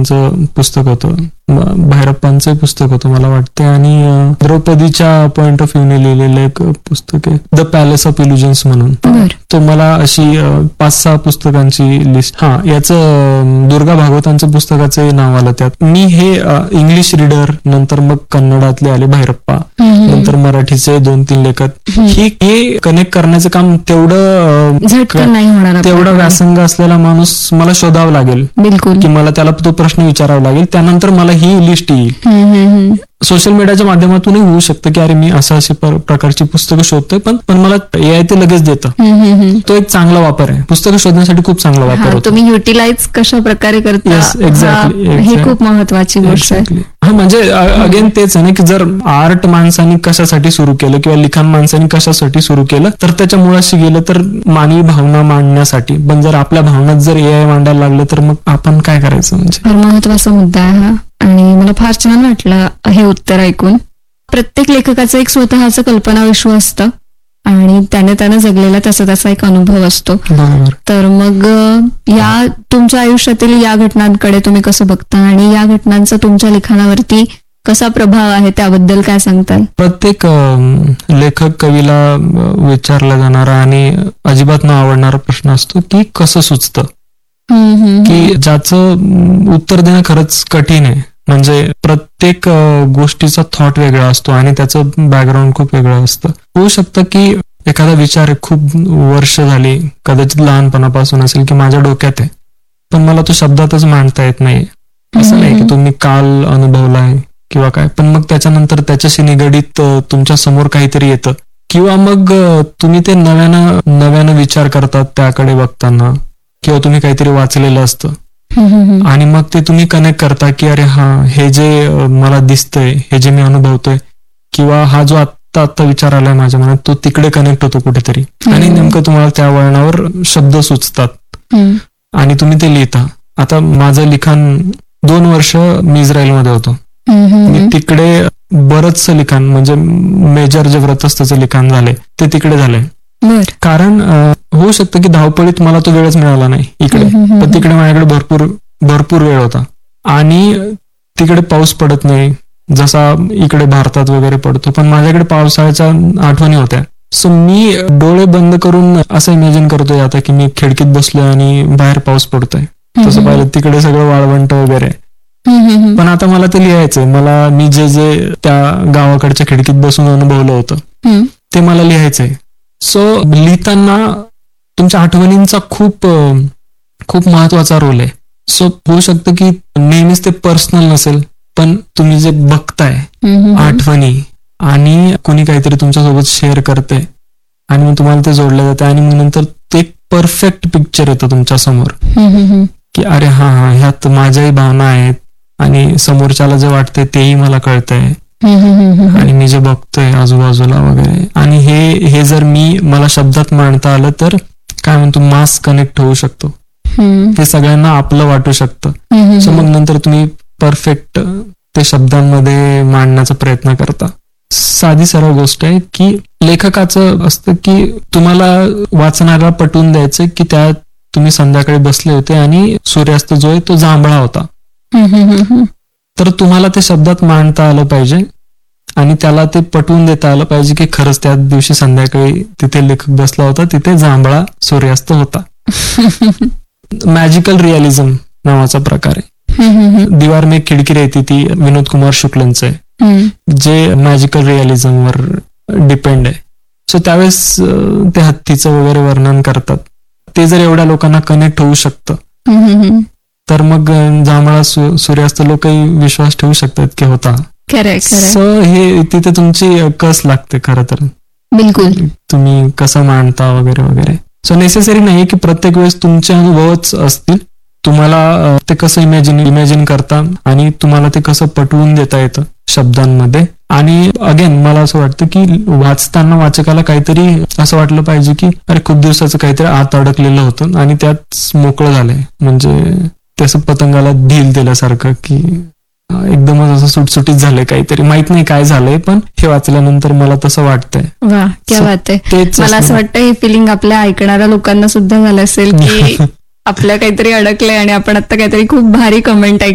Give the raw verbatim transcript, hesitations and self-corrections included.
यांचं पुस्तक होतं, भैरप्पांचं पुस्तक होतं मला वाटतं, आणि द्रौपदीच्या पॉइंट ऑफ व्ह्यूने लिहिलेलं एक पुस्तक आहे द पॅलेस ऑफ इल्युजन्स म्हणून. तो मला अशी पाच सहा पुस्तकांची लिस्ट. हा, याचं दुर्गा भागवतांचं पुस्तकाचं नाव आलं त्यात. मी हे इंग्लिश रीडर, नंतर मग कन्नडातले आले भैरप्पा, नंतर मराठीचे दोन तीन लेखक, हे हे कनेक्ट करण्याचं काम तेवढं तेवढा व्यासंग असलेला माणूस मला शोधावा लागेल, बिलकुल, की मला त्याला तो प्रश्न विचारावा लागेल, त्यानंतर मला ही लिस्ट येईल. सोशल मीडियाच्या माध्यमातूनही होऊ शकतं की अरे मी असं अशी प्रकारची पुस्तकं शोधतोय, पण पण मला ए आय ते लगेच देतं. तो एक चांगला वापर आहे, पुस्तकं शोधण्यासाठी खूप चांगला वापर होतो. तुम्ही युटिलाइज कशा प्रकारे करता, एक्झॅक्टली, हे खूप महत्वाची गोष्ट आहे. हा, म्हणजे अगेन तेच आहे ना, की जर आर्ट माणसांनी कशासाठी सुरू केलं किंवा लिखाण माणसांनी कशासाठी सुरू केलं, तर त्याच्या मुळाशी गेलं तर मानवी भावना मांडण्यासाठी. पण जर आपल्या भावनात जर ए आय मांडायला लागलं तर मग आपण काय करायचं? म्हणजे फार महत्वाचा मुद्दा आहे हा, आणि मला फार छान वाटलं हे उत्तर ऐकून. प्रत्येक लेखकाचं एक स्वतःचं कल्पना विश्व असतं आणि त्याने त्याने जगलेला त्याचा त्याचा एक अनुभव असतो. तर मग या तुमच्या आयुष्यातील या घटनांकडे तुम्ही कसं बघता आणि या घटनांचा तुमच्या लिखाणावरती कसा प्रभाव आहे त्याबद्दल काय सांगताल? प्रत्येक लेखक कवीला विचारला जाणारा आणि अजिबात न आवडणारा प्रश्न असतो की कसं सुचतं, की ज्याचं उत्तर देणं खरंच कठीण आहे. म्हणजे प्रत्येक गोष्टीचा थॉट वेगळा असतो आणि त्याचं बॅकग्राऊंड खूप वेगळं असतं. होऊ शकतं की एखादा विचार खूप वर्ष झाली, कदाचित लहानपणापासून असेल की माझ्या डोक्यात आहे, पण मला तो शब्दातच मांडता येत नाही. असं नाही की तुम्ही काल अनुभवलाय किंवा काय, पण मग त्याच्यानंतर त्याच्याशी निगडीत तुमच्या समोर काहीतरी येतं, किंवा मग तुम्ही ते नव्यानं नव्यानं विचार करतात त्याकडे बघताना, किंवा तुम्ही काहीतरी वाचलेलं असतं आणि मग ते तुम्ही कनेक्ट करता की अरे हा, हे जे मला दिसतंय, हे जे मी अनुभवतोय, किंवा हा जो आत्ता आत्ता विचार आलाय माझ्या मनात, तो तिकडे कनेक्ट होतो कुठेतरी, आणि नेमकं तुम्हाला त्या वळणावर शब्द सुचतात आणि तुम्ही ते लिहिता. आता माझं लिखाण दोन वर्ष मी इस्रायलमध्ये होतो. मी तिकडे बरंचसं लिखाण, म्हणजे मेजर जे व्रतस्थचं लिखाण झालंय ते तिकडे झालंय. कारण होऊ शकतं की धावपळीत मला तो वेळच मिळाला नाही इकडे, पण तिकडे माझ्याकडे भरपूर भरपूर वेळ होता आणि तिकडे पाऊस पडत नाही जसा इकडे भारतात वगैरे पडतो, पण माझ्याकडे पावसाळ्याच्या आठवणी होत्या. सो मी डोळे बंद करून असं इमॅजिन करतोय आता की मी खिडकीत बसलोय आणि बाहेर पाऊस पडतोय. तसं पाहिलं तिकडे सगळं वाळवंट वगैरे, पण आता मला ते लिहायचंय. मला मी जे जे त्या गावाकडच्या खिडकीत बसून अनुभवलं होतं ते मला लिहायचंय. सो लिहिताना तुमच्या आठवणींचा खूप खूप महत्वाचा रोल आहे. सो होऊ शकतं की नेहमीच ते पर्सनल नसेल, पण तुम्ही जे बघताय आठवणी आणि कोणी काहीतरी तुमच्यासोबत शेअर करते आणि मग तुम्हाला ते जोडलं जातं आणि मग नंतर ते परफेक्ट पिक्चर येतं तुमच्या समोर की अरे हा हा ह्यात माझ्याही भावना आहेत आणि समोरच्याला जे वाटतंय तेही मला कळतंय आणि मी जे बघतोय आजूबाजूला वगैरे. आणि हे हे जर मी मला शब्दात मांडता आलं तर काय म्हणतो, मास कनेक्ट होऊ शकतो, हे सगळ्यांना आपलं वाटू शकतं. सो मग नंतर तुम्ही परफेक्ट ते शब्दांमध्ये मांडण्याचा प्रयत्न करता. साधी सरळ गोष्ट आहे की लेखकाचं असतं की तुम्हाला वाचनाला पटवून द्यायचं की त्यात तुम्ही संध्याकाळी बसले होते आणि सूर्यास्त जो आहे तो जांभळा होता, तर तुम्हाला ते शब्दात मांडता आलं पाहिजे आणि त्याला ते पटवून देता आलं पाहिजे की खरंच त्या दिवशी संध्याकाळी तिथे लेखक बसला होता, तिथे जांभळा सूर्यास्त होता. मॅजिकल रिअलिझम नावाचा प्रकार आहे. दीवार में खिडकी रहती ती विनोद कुमार शुक्लंचं आहे, जे मॅजिकल रिअलिझम वर डिपेंड आहे. सो त्यावेळेस ते हत्तीचं वगैरे वर्णन करतात. ते जर एवढ्या लोकांना कनेक्ट होऊ शकतं तर मग जांभळा सूर्यास्त लोकही विश्वास ठेवू शकतात की होता. सो हे तिथे तुमची कस लागते खरं तर, बिलकुल तुम्ही कसं मांडता वगैरे वगैरे. सो नेसेसरी नाही की प्रत्येक वेळेस तुमचे अनुभवच असतील. तुम्हाला ते कसं इमॅजिन इमॅजिन करता आणि तुम्हाला ते कसं पटवून देता येतं शब्दांमध्ये. आणि अगेन मला असं वाटतं की वाचताना वाचकाला काहीतरी असं वाटलं पाहिजे की अरे खूप दिवसाचं काहीतरी आत अडकलेलं होतं आणि त्यात मोकळं झालंय, म्हणजे ते असं पतंगाला ढील दिल्यासारखं की एकदमच असं सुटसुटीत झालंय, काहीतरी माहित नाही काय झालंय, पण हे वाचल्यानंतर मला तसं वाटतंय. वा, क्या बात आहे. मला असं वाटतं हे फिलिंग आपल्या ऐकणाऱ्या लोकांना सुद्धा झालं असेल की आपल्या काहीतरी अडकलंय आणि आपण आता काहीतरी खूप भारी कमेंट